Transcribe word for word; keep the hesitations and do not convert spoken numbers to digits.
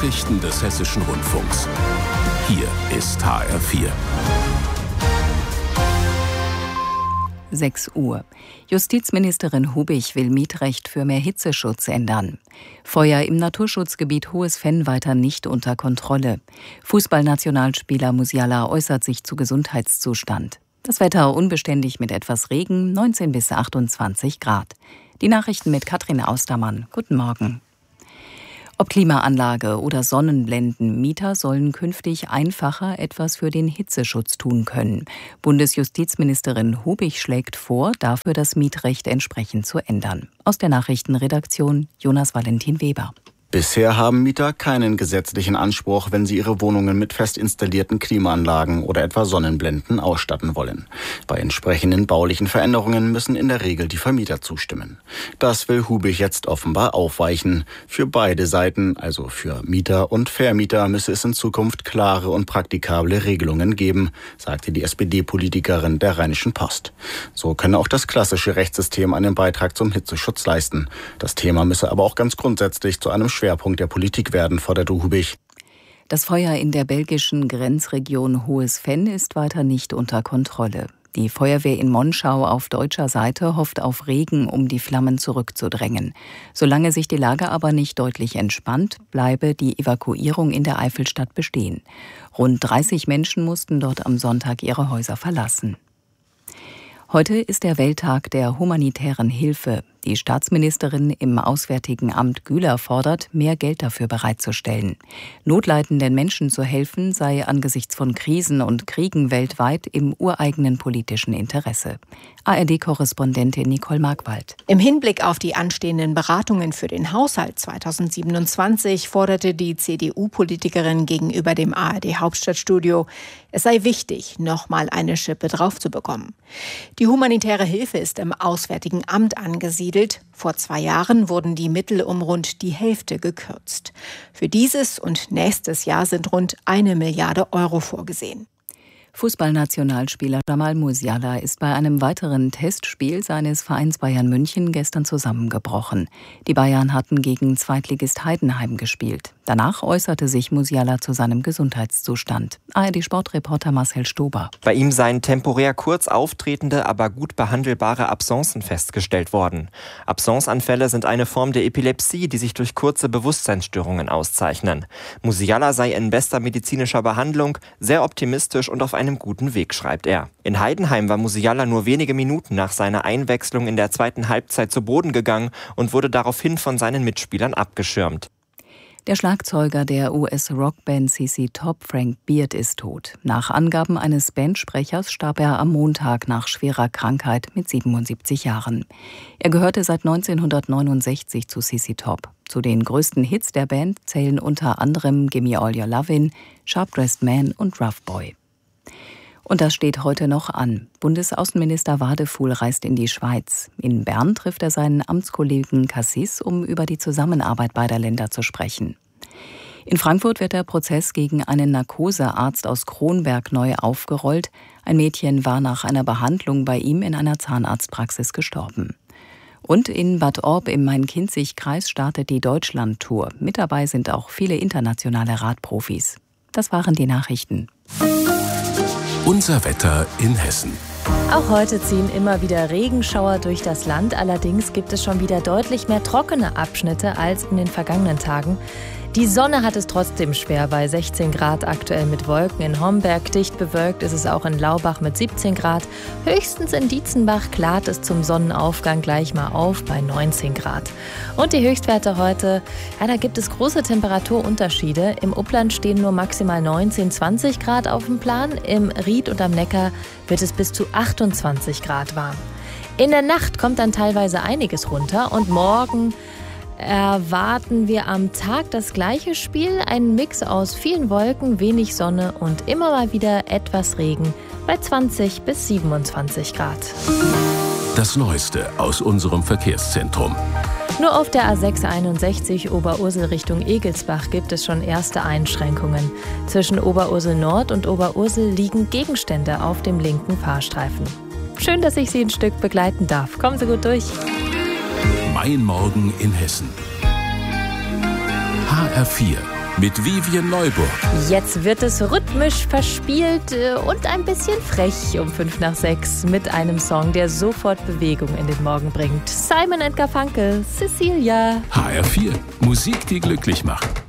Nachrichten des Hessischen Rundfunks. Hier ist H R vier. sechs Uhr. Justizministerin Hubich will Mietrecht für mehr Hitzeschutz ändern. Feuer im Naturschutzgebiet Hohes Venn weiter nicht unter Kontrolle. Fußballnationalspieler Musiala äußert sich zu Gesundheitszustand. Das Wetter unbeständig mit etwas Regen, neunzehn bis achtundzwanzig Grad. Die Nachrichten mit Katrin Austermann. Guten Morgen. Ob Klimaanlage oder Sonnenblenden, Mieter sollen künftig einfacher etwas für den Hitzeschutz tun können. Bundesjustizministerin Hubich schlägt vor, dafür das Mietrecht entsprechend zu ändern. Aus der Nachrichtenredaktion Jonas Valentin Weber. Bisher haben Mieter keinen gesetzlichen Anspruch, wenn sie ihre Wohnungen mit fest installierten Klimaanlagen oder etwa Sonnenblenden ausstatten wollen. Bei entsprechenden baulichen Veränderungen müssen in der Regel die Vermieter zustimmen. Das will Hubich jetzt offenbar aufweichen. Für beide Seiten, also für Mieter und Vermieter, müsse es in Zukunft klare und praktikable Regelungen geben, sagte die S P D-Politikerin der Rheinischen Post. So könne auch das klassische Rechtssystem einen Beitrag zum Hitzeschutz leisten. Das Thema müsse aber auch ganz grundsätzlich zu einem Schwerpunkt der Politik werden, forderte Hubich. Das Feuer in der belgischen Grenzregion Hohes Venn ist weiter nicht unter Kontrolle. Die Feuerwehr in Monschau auf deutscher Seite hofft auf Regen, um die Flammen zurückzudrängen. Solange sich die Lage aber nicht deutlich entspannt, bleibe die Evakuierung in der Eifelstadt bestehen. Rund dreißig Menschen mussten dort am Sonntag ihre Häuser verlassen. Heute ist der Welttag der humanitären Hilfe. Die Staatsministerin im Auswärtigen Amt Güler fordert, mehr Geld dafür bereitzustellen. Notleidenden Menschen zu helfen sei angesichts von Krisen und Kriegen weltweit im ureigenen politischen Interesse. A R D-Korrespondentin Nicole Markwald. Im Hinblick auf die anstehenden Beratungen für den Haushalt zweitausendsiebenundzwanzig forderte die C D U-Politikerin gegenüber dem A R D-Hauptstadtstudio, es sei wichtig, nochmal eine Schippe drauf zu bekommen. Die humanitäre Hilfe ist im Auswärtigen Amt angesiedelt. Vor zwei Jahren wurden die Mittel um rund die Hälfte gekürzt. Für dieses und nächstes Jahr sind rund eine Milliarde Euro vorgesehen. Fußballnationalspieler Jamal Musiala ist bei einem weiteren Testspiel seines Vereins Bayern München gestern zusammengebrochen. Die Bayern hatten gegen Zweitligist Heidenheim gespielt. Danach äußerte sich Musiala zu seinem Gesundheitszustand. A R D-Sportreporter Marcel Stober. Bei ihm seien temporär kurz auftretende, aber gut behandelbare Absencen festgestellt worden. Absenceanfälle sind eine Form der Epilepsie, die sich durch kurze Bewusstseinsstörungen auszeichnen. Musiala sei in bester medizinischer Behandlung, sehr optimistisch und auf einem guten Weg, schreibt er. In Heidenheim war Musiala nur wenige Minuten nach seiner Einwechslung in der zweiten Halbzeit zu Boden gegangen und wurde daraufhin von seinen Mitspielern abgeschirmt. Der Schlagzeuger der U S-Rockband C C Top, Frank Beard, ist tot. Nach Angaben eines Bandsprechers starb er am Montag nach schwerer Krankheit mit siebenundsiebzig Jahren. Er gehörte seit neunzehnhundertneunundsechzig zu C C Top. Zu den größten Hits der Band zählen unter anderem Gimme All Your Lovin', Sharp Dressed Man und Rough Boy. Und das steht heute noch an. Bundesaußenminister Wadefuhl reist in die Schweiz. In Bern trifft er seinen Amtskollegen Cassis, um über die Zusammenarbeit beider Länder zu sprechen. In Frankfurt wird der Prozess gegen einen Narkosearzt aus Kronberg neu aufgerollt. Ein Mädchen war nach einer Behandlung bei ihm in einer Zahnarztpraxis gestorben. Und in Bad Orb im Main-Kinzig-Kreis startet die Deutschland-Tour. Mit dabei sind auch viele internationale Radprofis. Das waren die Nachrichten. Unser Wetter in Hessen. Auch heute ziehen immer wieder Regenschauer durch das Land. Allerdings gibt es schon wieder deutlich mehr trockene Abschnitte als in den vergangenen Tagen. Die Sonne hat es trotzdem schwer bei sechzehn Grad aktuell mit Wolken. In Homberg dicht bewölkt ist es auch in Laubach mit siebzehn Grad. Höchstens in Dietzenbach klart es zum Sonnenaufgang gleich mal auf bei neunzehn Grad. Und die Höchstwerte heute, ja, da gibt es große Temperaturunterschiede. Im Upland stehen nur maximal neunzehn, zwanzig Grad auf dem Plan. Im Ried und am Neckar wird es bis zu achtundzwanzig Grad warm. In der Nacht kommt dann teilweise einiges runter und morgen erwarten wir am Tag das gleiche Spiel, einen Mix aus vielen Wolken, wenig Sonne und immer mal wieder etwas Regen bei zwanzig bis siebenundzwanzig Grad. Das Neueste aus unserem Verkehrszentrum. Nur auf der A sechs einundsechzig Oberursel Richtung Egelsbach gibt es schon erste Einschränkungen. Zwischen Oberursel Nord und Oberursel liegen Gegenstände auf dem linken Fahrstreifen. Schön, dass ich Sie ein Stück begleiten darf. Kommen Sie gut durch. Mein Morgen in Hessen. H R vier. mit Vivian Neuburg. Jetzt wird es rhythmisch verspielt und ein bisschen frech um fünf nach sechs mit einem Song, der sofort Bewegung in den Morgen bringt. Simon and Garfunkel, Cecilia. H R vier, Musik, die glücklich macht.